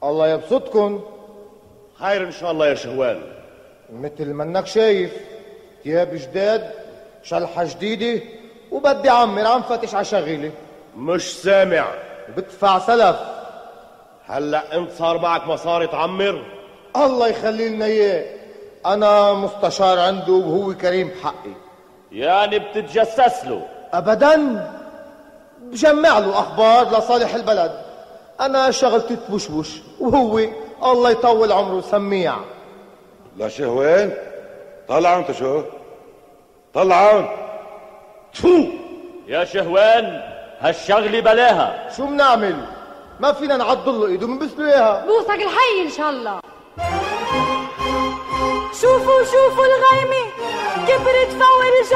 الله يبسطكن. خير ان شاء الله يا شهوان. مثل ما انك شايف، ثياب جداد، شلحة جديدة، وبدي عمر عم فتش على شغلي. مش سامع. بدفع سلف. هلا انت صار معك مصاري تعمر؟ الله يخلي لنا اياه، انا مستشار عنده وهو كريم بحقي. يعني بتتجسس له؟ ابدا، بجمع له اخبار لصالح البلد. انا شغلتي تبوشبوش وهو الله يطول عمره سميع. لا شهوان، طلعوا انت. شو طلعوا؟ تفو يا شهوان، هالشغلة بلاها. شو بنعمل؟ ما فينا نعضل له ايده ونبس له اياها. بوسك الحي ان شاء الله. شوفوا الغيمة كبرت فور